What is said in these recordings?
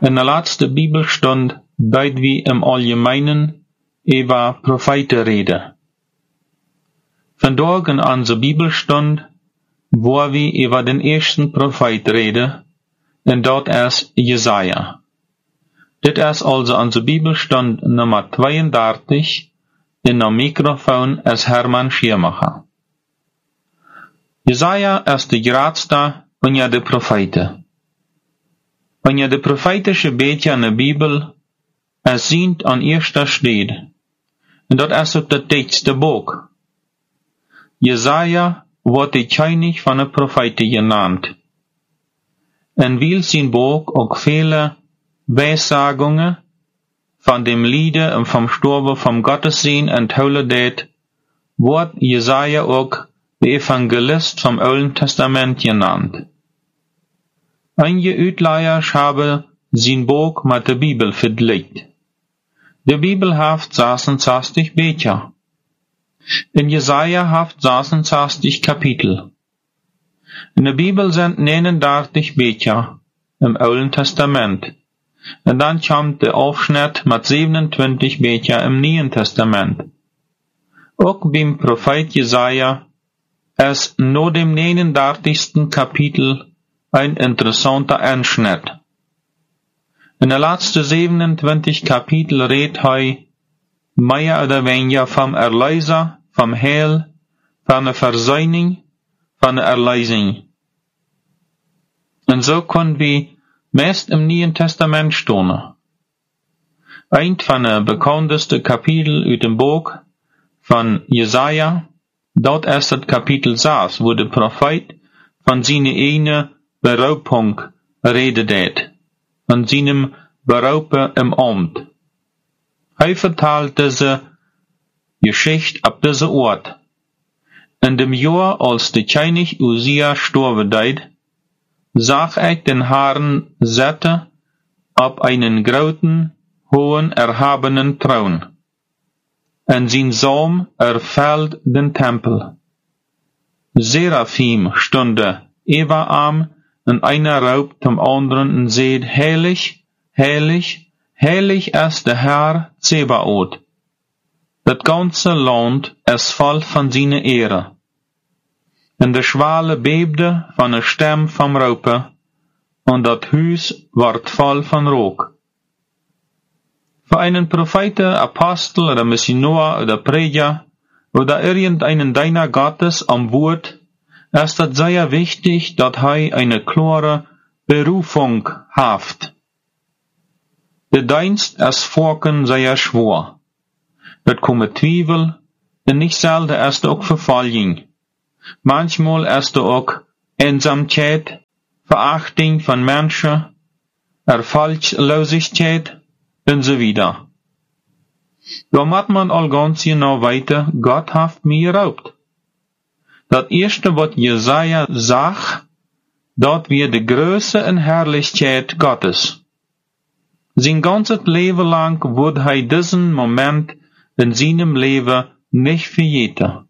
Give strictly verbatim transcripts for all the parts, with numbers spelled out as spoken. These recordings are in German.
In der letzten Bibelstund deut wir im Allgemeinen über Propheten reden. Vandaag in onze Bibelstund, wo wir über den ersten Prophet reden, und dat ist Jesaja. Dit is also onze Bibelstund Nummer zweiunddreißig, in der Mikrofon ist Hermann Schirmacher. Jesaja ist de grootste onder de Propheten. Onder de prophetische beetje in de Bibel, es sind an erster Stelle, und dat is op de dichtste boek. Jesaja wordt de König van de Propheten genannt. En wil zijn boek ook vele Weissagungen von dem Liede und vom Sterben vom Gottesdienst und Heiligkeit, wird Jesaja auch der Evangelist vom Alten Testament genannt. Einige Utleier haben sein Buch mit der Bibel vergleicht. Die Bibel hat sechsundzwanzig Bücher. In Jesaja hat sechsundzwanzig Kapitel. In der Bibel sind neununddreißig Bücher im Alten Testament. Und dann kommt der Aufschnitt mit siebenundzwanzig Bücher im Neuen Testament. Auch beim Prophet Jesaja ist nur dem neununddreißigsten Kapitel ein interessanter Einschnitt. In den letzten siebenundzwanzig Kapitel redet er mehr oder weniger vom Erlöser, vom Heil, von der Versöhnung, von der Erlösung. Und so können wir meist im Neuen Testament stehen. Ein von den bekanntesten Kapitel aus dem Buch von Jesaja, dort ist das Kapitel sechs, wo der Prophet von seiner eigenen Beraubung redet, von seinem Berauben im Amt. Er verteilt diese Geschichte ab diesem Ort. In dem Jahr, als der König Usia sterben deed, sah ich den Herrn sitzen auf einen großen, hohen, erhabenen Thron. Und sein Saum erfüllt den Tempel. Seraphim stunden über ihm, und einer raubt zum anderen und sagt, heilig, heilig, heilig ist der Herr Zebaoth. Das ganze Land ist voll von seiner Ehre. Und der Schwale bebte von der Stimme vom Raupe, und das Haus ward voll von Rauch. Für einen Propheten, Apostel oder Missionar oder Prediger oder irgendeinen Diener Gottes am Wort ist es sehr wichtig, dass er eine klare Berufung hat. Der Dienst ist Volken sehr schwer. Das kommen Zweifel, und nicht selten ist auch Verfolgung. Manchmal ist auch Einsamkeit, Verachtung von Menschen, Erfolglosigkeit und so weiter. Da muss man all ganz genau weiter, Gott hat mir geraubt. Das erste, was Jesaja sagt, dort wird die Größe und Herrlichkeit Gottes. Sein ganzes Leben lang wird er diesen Moment in seinem Leben nicht vergessen.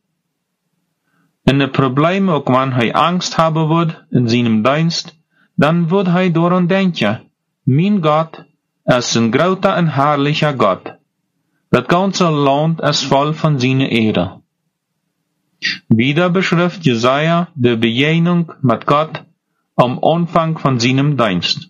In den Problemen, auch wenn er Angst haben wird in seinem Dienst, dann wird er daran denken, mein Gott ist ein großer und herrlicher Gott. Das ganze Land ist voll von seiner Ehre. Wieder beschreibt Jesaja die Begegnung mit Gott am Anfang von seinem Dienst.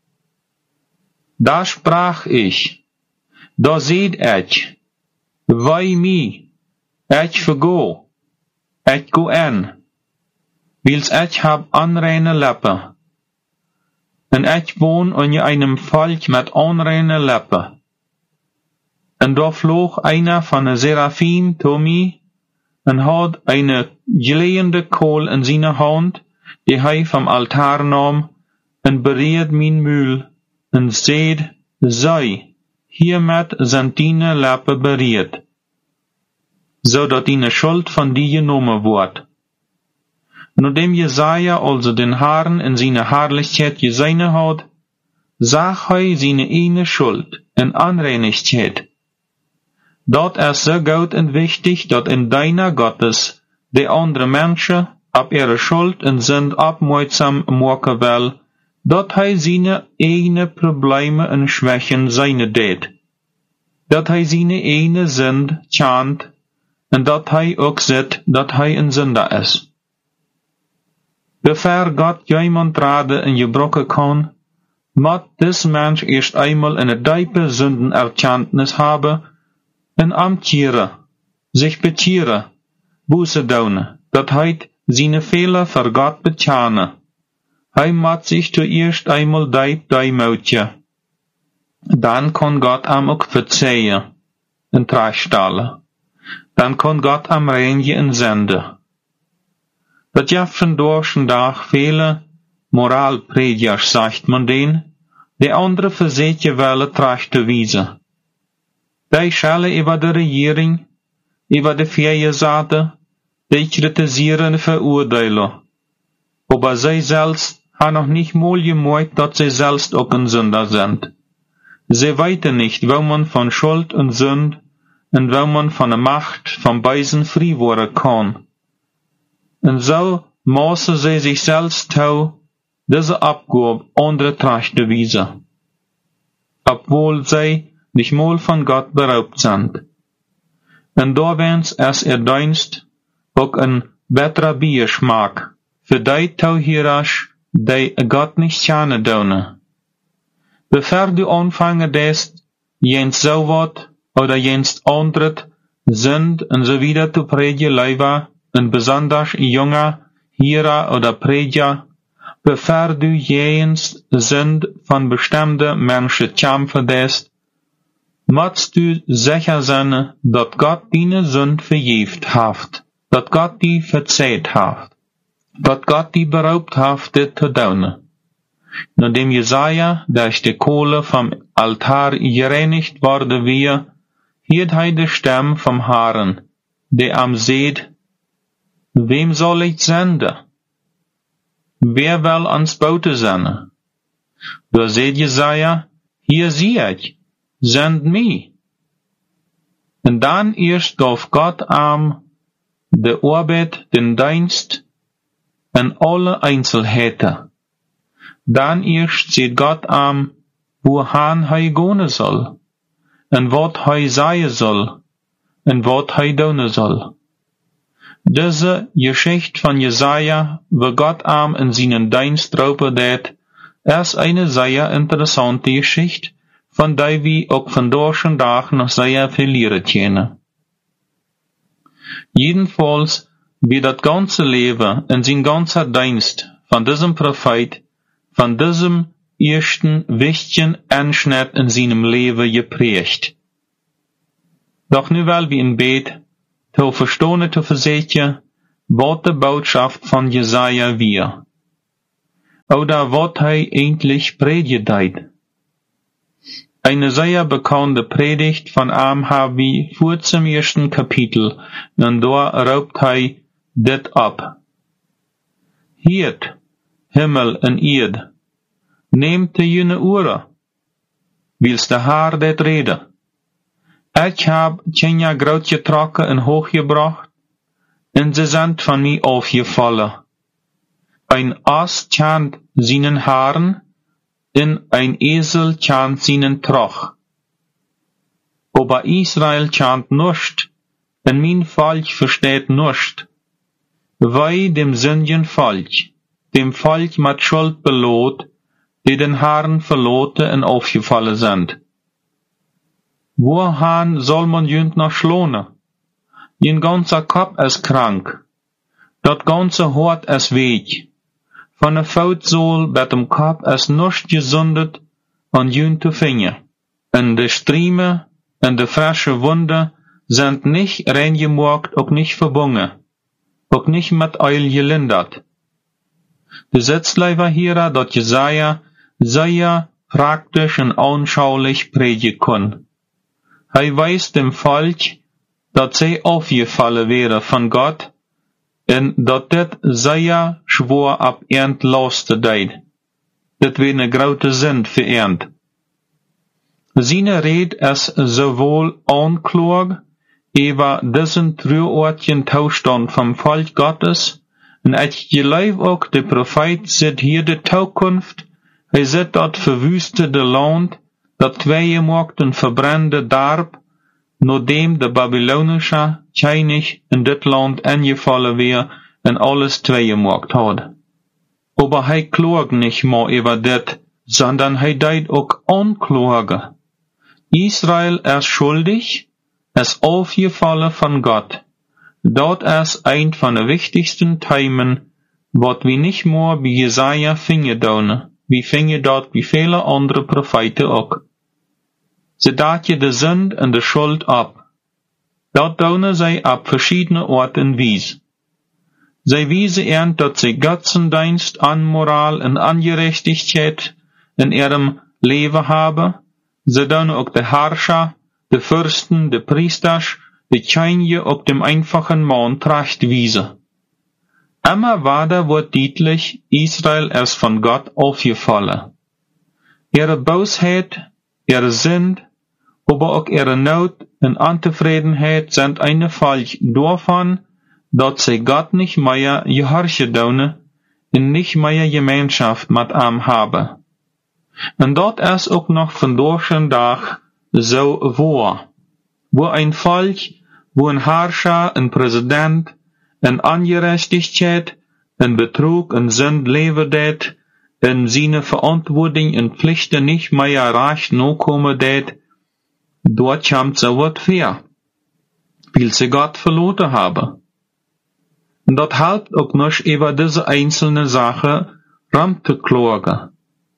Da sprach ich, da seht ich, wei mi, ich vergo, ich go an, wils ich hab unreine Lippen, und ich wohn unter einem Volk mit unreine Lippen. Und da flog einer von den Seraphim zu mir, und hat eine glühende Kohl in seiner Hand, die er vom Altar nahm, und berührt mein Mühl, und seht, sei, hiermit sind deine Lippen berührt, so dass deine Schuld von dir genommen wird. Nachdem Jesaja also den Herrn in seiner Herrlichkeit gesehen hat, sah er seine eigene Schuld in Unreinigkeit. Dort ist so gut und wichtig, dass in deiner Gottes die andere Menschen ab ihrer Schuld und sind abmutsam machen will, dat hij zijn eigen problemen en schwächen zijne deed, dat hij zijn eigen zend chant, en dat hij ook zet dat hij een zondaar is. Bever God iemand raden en je brokken kan, moet des mens eerst eenmaal in het diepe Sünden erkenntnis hebben, en amtieren, zich betieren, boete doen, dat hij zijn Fehler voor God betjane. Hij moet zich zuerst eenmaal diep duimoutje. Dan kan God hem ook verzeihen en terugstellen. Dan kan God hem reinigen en zenden. Dat je vandaag dag vele moraalprediers zegt man den, de andere verzet je wel terug te wijzen. Die schellen over de regering, over de vijgenzaten, die kritiseren en veroordelen. Aber zij zelfs haben nog niet mooi gemaakt dat zij zelfs ook een Sünder sind. Zij weten niet, wo man van Schuld en Sünd en wo man van de Macht van beiden vrij worden kan. En zo maßen zij zich zelfs toe, deze Abgabe andere terug te wijzen. Obwohl zij nicht mal van God beraubt sind. En doorwens is er dienst ook een betere biersmaak, für die Tauhirasch, die God nicht gerne doen. Bevor du anfangen dest, jens so wat, oder jens andret, sind en so wieder zu predigen leiva, en besonders junger, Hira oder Prediger, bevor du jens sind von bestimmte Menschen kämpfen dest, musst du sicher sein, dat Gott deine Sünd vergift haft, dat Gott die verzeiht haft, dat Gott die beraubt haft, dit te doen. Nachdem Jesaja durch die Kohle vom Altar gereinigt worden wir, hielt hij de stem vom Herrn, der am seht, wem soll ich senden? Wer will ans Bote senden? Da seht Jesaja, hier zie ich, send mich. En dan eerst gaf Gott am de Arbeit, den Dienst, en alle Einzelheiten. Dan eerst ziet God am, wohin hij gaan zal, en wat hij zeggen zal, en wat hij doen zal. Deze Geschichte van Jesaja, wo Gott am in seinen Dienst roepen deed, is eine sehr interessante Geschichte, van die we ook vandaag dag nog sehr veel leren kunnen. Jedenfalls wird das ganze Leben in sein ganzer Dienst von diesem Prophet, von diesem ersten wichtigen Einschnitt in seinem Leben geprägt. Doch nu will wir in Bett, zu verstehen, zu versetzen, was die Botschaft von Jesaja wir. Oder was er eigentlich predigt hat. Eine sehr bekannte Predigt von ihm haben wir vor zum ersten Kapitel, und da raubt er dit ab. Hiert, Himmel en Erd, nehmt de jene Ohren, willst de Haar dit reden. Ich hab tjenja groot getrokken en hooggebracht, en ze sind van mij afgevallen. Ein Ass tjant seinen Haaren, en ein Esel tjant seinen Troch. Aber Israel tjant nuscht, en mein Volk versteht nuscht. Wij dem sündigen Volk, dem Volk mit Schuld belohnt, die den Herrn verloten en aufgefallen sind. Wohin soll man jünd noch schlohnen? Jen ganzer Kopf ist krank. Dat ganze Hort ist weg. Von der Foutzool bet dem Kopf ist nichts gesundet an jünd zu finden. En de Striemen en de frische Wunden sind nicht reingemacht, auch nicht verbunden. Auch nicht mit Eil gelindert. De Sitzleiber hier, dat Jesaja sehr praktisch und anschaulich predigen kann. Hij weiß dem Volk, dat zij aufgefallen wäre von Gott, en dat dit sehr schwor ab ernt laste deed. Dit wäre ne grote Sünd für ernt. Seine Red ist sowohl Anklage über diesen trüortigen Zustand vom Volk Gottes, und ich glaube auch, der Prophet sieht hier die Zukunft Hij zet dat verwüstete land, dat tweeënmaakt een verbrande darp, nadat de Babylonische König in dit land ingevallen weer en alles tweeënmaakt had. Aber hij klaagt nicht mehr über dit, sondern hij deed ook anklagen. Israel ist schuldig, ist aufgefallen von Gott. Dat ist ein von den wichtigsten Themen, wat wir nicht mehr bei Jesaja finden doen. Wir finden dort wie viele andere Propheten auch. Sie daten de Sünd und de Schuld ab. Dat doen sie ab verschiedene Orten wies. Sie wiesen er, dat sie Götzendienst, Unmoral und Ungerechtigkeit in ihrem Leben haben. Sie doen auch de Herrscher, de Fürsten, de Priesters, de Könige auch dem einfachen Mann tracht wiesen. Immer weiter wird deutlich, Israel ist von Gott aufgefallen. Ihre Bosheit, ihre Sünd, aber auch ihre Not und Unzufriedenheit sind eine Folge davon, dass sie Gott nicht mehr gehorchen doen und nicht mehr Gemeinschaft mit ihm haben. Und dort ist auch noch von deutschen Tag so wahr. Wo ein Volk, wo ein Herrscher, ein Präsident, in Ungerechtigkeit, in Betrug, in Sünd leben det, in seine Verantwortung und Pflichten nicht mehr recht nachkommen det, dort kommt so wat fair, weil sie Gott verloren haben. Und das hilft auch nicht über diese einzelne Sache rum zu klagen.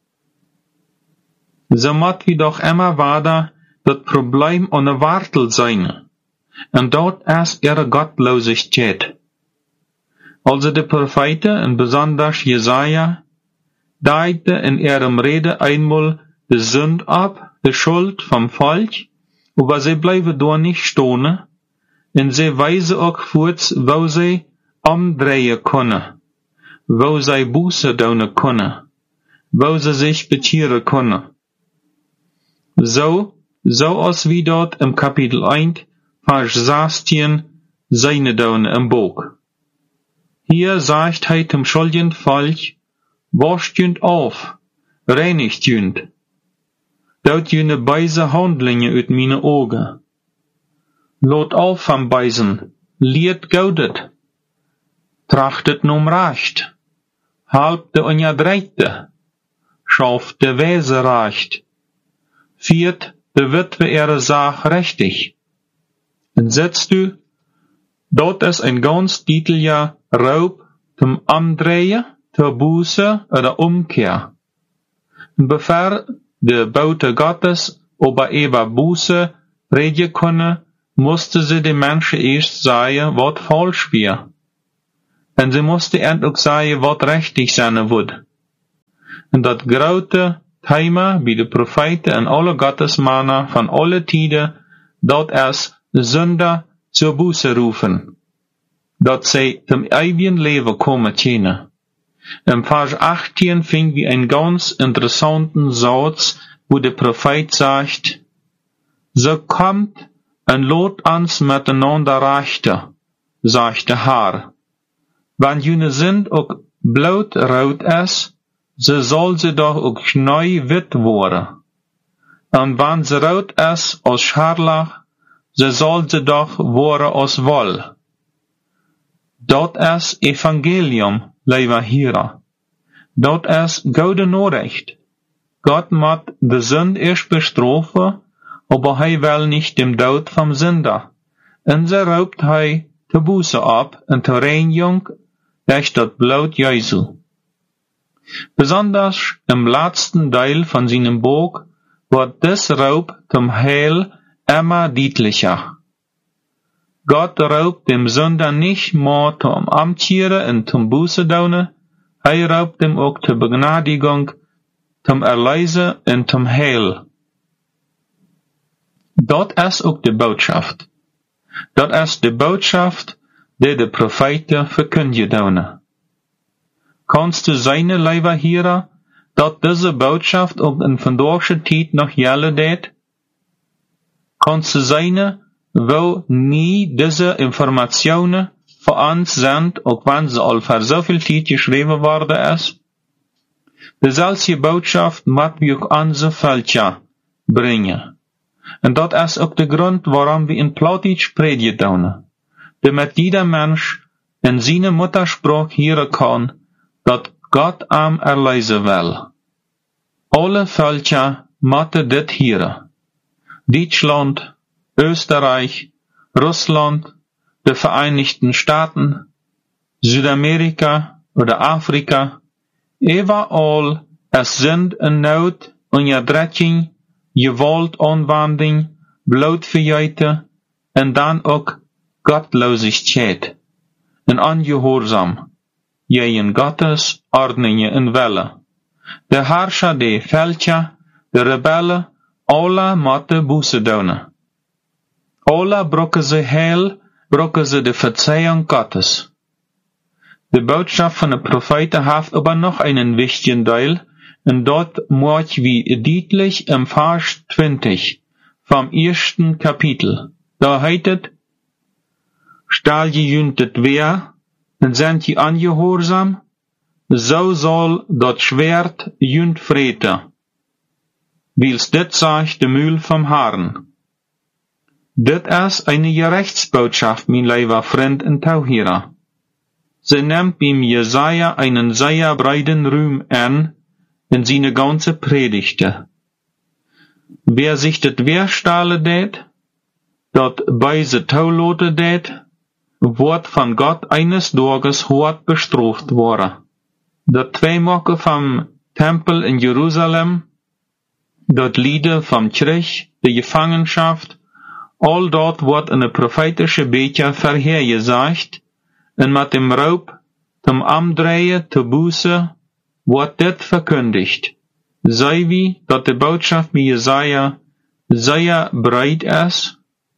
So muss wie doch immer weiter das Problem unerwartet sein. Und dort ist ihre Gottlosigkeit. Also die Propheten, und besonders Jesaja, deute in ihrem Rede einmal die Sünd ab, die Schuld vom Volk, aber sie bleiben da nicht stehen, und sie weisen auch kurz, wo sie umdrehen können, wo sie Buße tun können, wo sie sich bekehren können. So, so als wie dort im Kapitel eins, Vers sechzehn, seine tun im Buch. Hier sagt hij dem schuldigen Volk, wascht jünd auf, reinigt jünd. Dout jüne beise Handlinge uit meine Augen. Lot auf vom Beisen, liet gaudet. Trachtet num recht. Halb de onjadreite. Schauft de Weise recht. Viert de Witwe ihre Sach rechtig. Und setzt du, dort ist ein ganz titelja Raub zum Umdrehen, zur Buße oder Umkehr. Und bevor die Bote Gottes über ihre Buße reden können, musste sie den Menschen erst sagen, was falsch wäre. Und sie musste endlich sagen, was richtig sein wird. Und das große Thema bei den Propheten und alle Gottesmänner von alle Tiden, dort ist Sünder zur Buße rufen, dass sie zum ewigen Leben kommen können. Im Vers achtzehn finden wir einen ganz interessanten Satz, wo der Prophet sagt, so kommt und lot uns miteinander rechte, sagt der Herr. Wenn jene sind auch blutrot ist, so soll sie doch auch schneu wit worden. Und wenn sie rot ist aus Scharlach, so soll sie doch worden aus Woll. Dat ist Evangelium, lieber Hörer. Dat ist gute Nachricht. Gott muss die Sünde erst bestrafen, aber er will nicht dem Tod vom Sünder. Und so raubt er die Buße ab und die Reinigung durch das Blut Jesu. Besonders im letzten Teil von seinem Buch wird das Raub zum Heil immer deutlicher. Gott raubt dem Sünder nicht mehr zum Amtieren und zum Buße tun, er raubt ihm auch zur Begnadigung, zum Erlösen und zum Heil. Dat ist auch die Botschaft. Dat ist die Botschaft, die die Propheten verkündigen. Kannst du seine Leiber hören, dat diese Botschaft auch in vandaagse Zeit noch gelten det? Kannst du seine, wo nie diese Informationen für uns sind, auch wenn sie all für so viel Zeit geschrieben worden ist? Dezelfde boodschap moet we ook onze veldje brengen. En dat is ook de grond waarom we in Plattdeutsch predigen doen. Damit jeder Mensch in zijn Muttersprache hören kann, dat Gott am erleisen will. Alle veldje moeten dit hören. Deutschland, Österreich, Russland, de Vereinigten Staaten, Südamerika oder Afrika, überall es sind in Not, Onderdrukking, Gewaltanwending, blootverjuiten en dan ook Gottlosigkeit en ongehoorzaam, jegens Gottes Ordningen en Wille. De Herrscher, de veldje, de rebellen, alle moeten boete doen. Alle brokken ze heel, brokken ze de Verzeihung Gottes. De boodschap van de profeten heeft aber noch einen wichtigen Teil, und dort moet wie deutlich im Vers twintig vom ersten Kapitel. Da heißt es, stel je jüntet wer, und sind je angehorsam, so soll dat Schwert jünt vreten. Wils dit sagt de Mühl vom Herrn. Dit is eine Gerechtsbotschaft, mein lieber Freund und Tauhierer. Sie nimmt beim Jesaja einen sehr breiten Ruhm an in seine ganze Predigte. Wer sich det weerstellen det, dat bei se Taulote det, wordt van Gott eines Tages hart bestraft worden. Dat Tweemaken vom Tempel in Jerusalem, dat Lieden vom Krieg, de Gefangenschaft, all dort wordt in de prophetische Becher verhergesagt, en met dem Raub, zum Amdrehen, te Buße, wordt dit verkündigt. Sei wie, dat de boodschap bij Jesaja sehr breit is,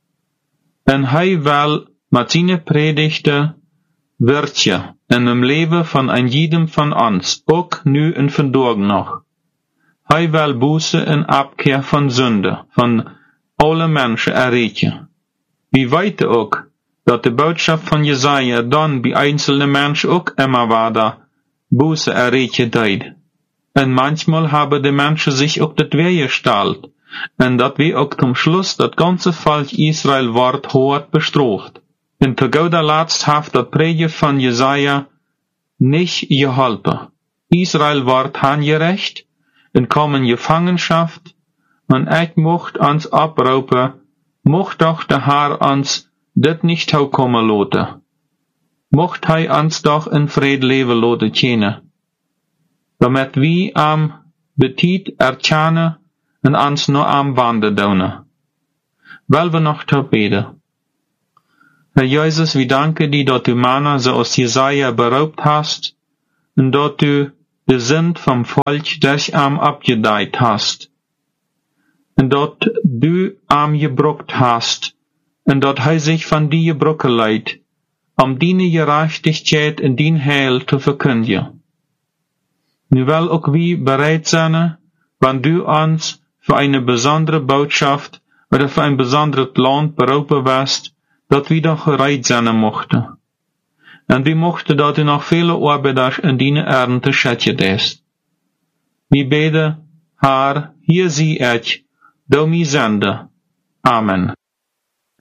en hij wil met zijn predigte wertje in het leven van een jedem van ons, ook nu en vandaag nog. Hij wil Buße en Abkehr van Sünde, van alle mensen erreichen. We weten ook, dat de boodschap van Jesaja dan bij einzelne mensen ook immer weiter Buße erreichen deed. En manchmal haben de mensen zich ook dat weergesteld, en dat we ook zum Schluss dat ganze Volk Israel wordt hart bestraft. En te guter Letzt heeft dat predigen van Jesaja nicht geholpen. Israel wordt handgerecht, en kom in Gefangenschaft, en ik mocht ons oproepen, mocht doch de Herr ons dit nicht toekomen laten. Mocht hij ons doch in vrede leven laten kennen. Damit we am betiet erkennen en ons no am wandelen doen. Wel we nog te beden. Herr Jesus, we danken die dat u mannen zoals Jesaja beraubt hast, en dat u de Sünd vom Volk durch am abgedeiht hast, en dat du am gebrocht hast, en dat hij zich van die gebroken leidt, om die Gerechtigkeit in dien Heil te verkündigen. Nu wel ook wie bereit zijn, wann du ons für eine besondere Botschaft oder für ein besonderes Land berufen wirst, dat wir doch bereit sein mochten. En wir mochten dat du noch viele Arbeiters in die Ernte schätze des. Wir beten, Herr, hier zie ich, du mi sende. Amen.